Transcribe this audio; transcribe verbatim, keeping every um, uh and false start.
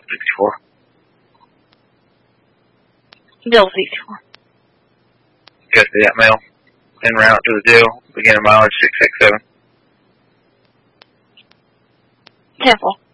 sixty-four. Bill sixty-four. Custody that mail. En route to the jail. Beginning mileage six six seven. Temple.